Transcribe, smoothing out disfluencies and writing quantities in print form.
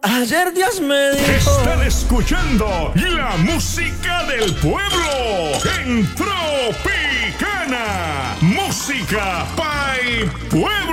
Ayer Dios me dijo. Están escuchando la música del pueblo en Tropicana. Música pa'l pueblo.